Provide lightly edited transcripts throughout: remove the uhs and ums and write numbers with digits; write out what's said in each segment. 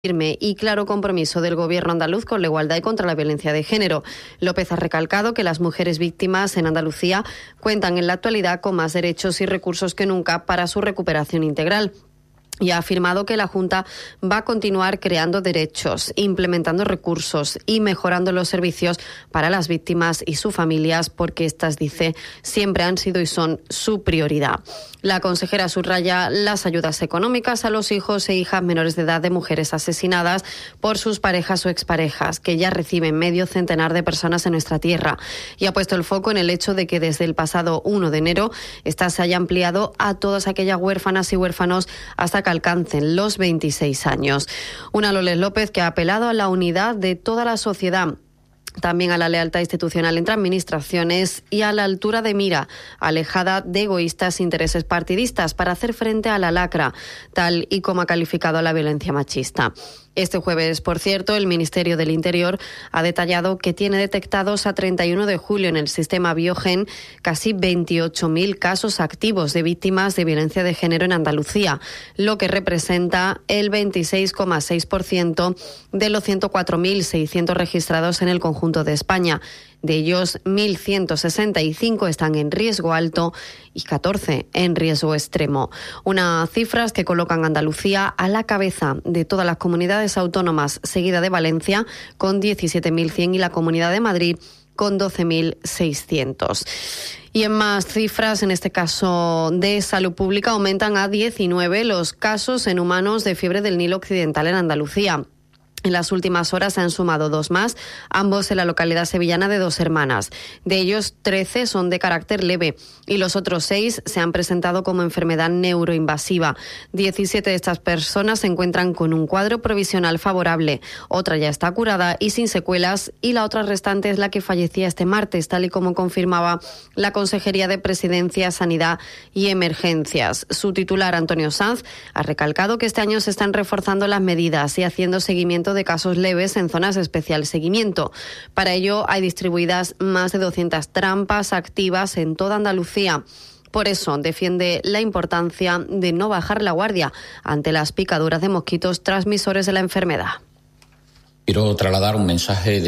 firme y claro compromiso del Gobierno andaluz con la igualdad y contra la violencia de género. López ha recalcado que las mujeres víctimas en Andalucía cuentan en la actualidad con más derechos y recursos que nunca para su recuperación integral. Y ha afirmado que la Junta va a continuar creando derechos, implementando recursos y mejorando los servicios para las víctimas y sus familias, porque estas, dice, siempre han sido y son su prioridad. La consejera subraya las ayudas económicas a los hijos e hijas menores de edad de mujeres asesinadas por sus parejas o exparejas, que ya reciben medio centenar de personas en nuestra tierra. Y ha puesto el foco en el hecho de que desde el pasado 1 de enero esta se haya ampliado a todas aquellas huérfanas y huérfanos hasta que alcancen los 26 años. Una Loles López que ha apelado a la unidad de toda la sociedad, también a la lealtad institucional entre administraciones y a la altura de mira, alejada de egoístas intereses partidistas para hacer frente a la lacra, tal y como ha calificado a la violencia machista. Este jueves, por cierto, el Ministerio del Interior ha detallado que tiene detectados a 31 de julio en el sistema Biogen casi 28.000 casos activos de víctimas de violencia de género en Andalucía, lo que representa el 26,6% de los 104.600 registrados en el conjunto de España. De ellos, 1.165 están en riesgo alto y 14 en riesgo extremo. Unas cifras que colocan a Andalucía a la cabeza de todas las comunidades autónomas, seguida de Valencia con 17.100 y la Comunidad de Madrid con 12.600. Y en más cifras, en este caso de salud pública, aumentan a 19 los casos en humanos de fiebre del Nilo Occidental en Andalucía. En las últimas horas se han sumado 2 más, ambos en la localidad sevillana de Dos Hermanas. De ellos, 13 son de carácter leve y los otros 6 se han presentado como enfermedad neuroinvasiva. 17 de estas personas se encuentran con un cuadro provisional favorable. Otra ya está curada y sin secuelas, y la otra restante es la que fallecía este martes, tal y como confirmaba la Consejería de Presidencia, Sanidad y Emergencias. Su titular, Antonio Sanz, ha recalcado que este año se están reforzando las medidas y haciendo seguimiento de casos leves en zonas de especial seguimiento. Para ello hay distribuidas más de 200 trampas activas en toda Andalucía. Por eso defiende la importancia de no bajar la guardia ante las picaduras de mosquitos transmisores de la enfermedad. Quiero trasladar un mensaje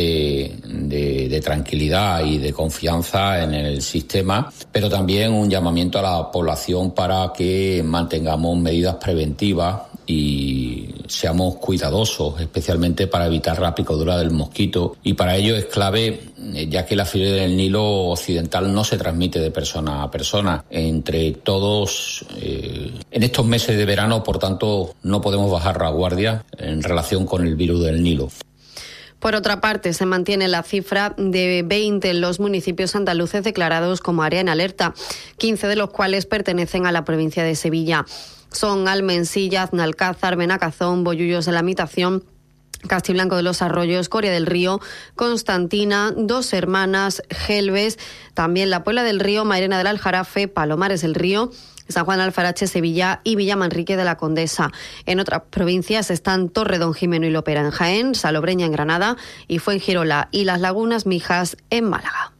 de tranquilidad y de confianza en el sistema, pero también un llamamiento a la población para que mantengamos medidas preventivas y seamos cuidadosos, especialmente para evitar la picadura del mosquito. Y para ello es clave, ya que la fiebre del Nilo Occidental no se transmite de persona a persona. Entre todos, en estos meses de verano, por tanto, no podemos bajar la guardia en relación con el virus del Nilo. Por otra parte, se mantiene la cifra de 20 en los municipios andaluces declarados como área en alerta, 15 de los cuales pertenecen a la provincia de Sevilla. Son Almensilla, Aznalcázar, Benacazón, Bollullos de la Mitación, Castiblanco de los Arroyos, Coria del Río, Constantina, Dos Hermanas, Gelbes, también La Puebla del Río, Mairena del Aljarafe, Palomares del Río, San Juan de Alfarache, Sevilla y Villamanrique de la Condesa. En otras provincias están Torredón, Jimeno y Lopera en Jaén, Salobreña en Granada y Fuengirola y Las Lagunas Mijas en Málaga.